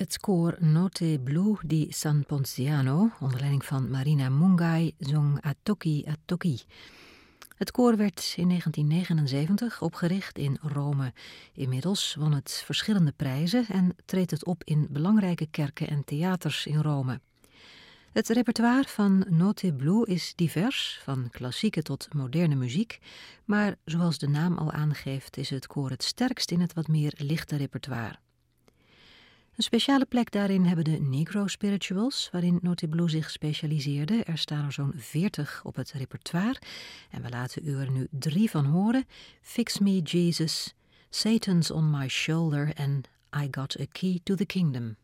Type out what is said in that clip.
Het koor Notte Blu di San Ponziano, onder leiding van Marina Mungai, zong Attoki Attoki. Het koor werd in 1979 opgericht in Rome. Inmiddels won het verschillende prijzen en treedt het op in belangrijke kerken en theaters in Rome. Het repertoire van Notte Blu is divers, van klassieke tot moderne muziek, maar zoals de naam al aangeeft is het koor het sterkst in het wat meer lichte repertoire. Een speciale plek daarin hebben de Negro Spirituals, waarin Notte Blu zich specialiseerde. Er staan er zo'n 40 op het repertoire en we laten u er nu 3 van horen. Fix Me Jesus, Satan's on My Shoulder en I Got a Key to the Kingdom.